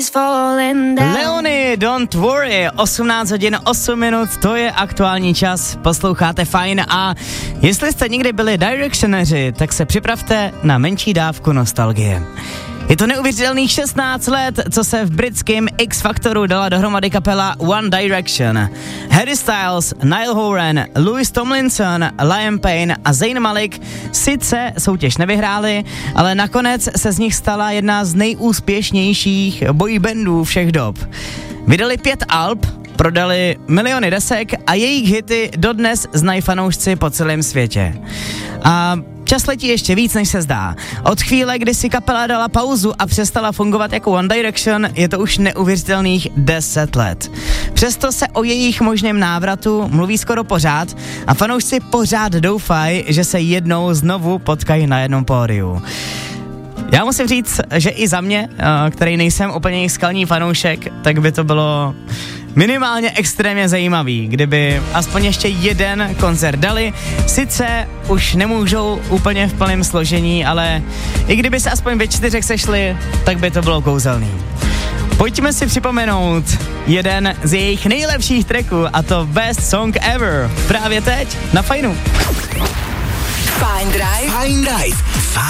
Leony, don't worry, 18 hodin 8 minut, to je aktuální čas, posloucháte Fajn a jestli jste někdy byli Directioneři, tak se připravte na menší dávku nostalgie. Je to neuvěřitelných 16 let, co se v britském X Factoru dala dohromady kapela One Direction. Harry Styles, Niall Horan, Louis Tomlinson, Liam Payne a Zayn Malik sice soutěž nevyhráli, ale nakonec se z nich stala jedna z nejúspěšnějších boybandů všech dob. Vydali 5 alb, prodali miliony desek a jejich hity dodnes znají fanoušci po celém světě. A čas letí ještě víc, než se zdá. Od chvíle, kdy si kapela dala pauzu a přestala fungovat jako One Direction, je to už neuvěřitelných 10 let. Přesto se o jejich možném návratu mluví skoro pořád a fanoušci pořád doufají, že se jednou znovu potkají na jednom pódiu. Já musím říct, že i za mě, který nejsem úplně jejich skalní fanoušek, tak by to bylo minimálně extrémně zajímavý, kdyby aspoň ještě jeden koncert dali. Sice už nemůžou úplně v plném složení, ale i kdyby se aspoň ve 4 sešli, tak by to bylo kouzelný. Pojďme si připomenout jeden z jejich nejlepších tracků, a to Best Song Ever. Právě teď na Fajnu. Fajn Drive.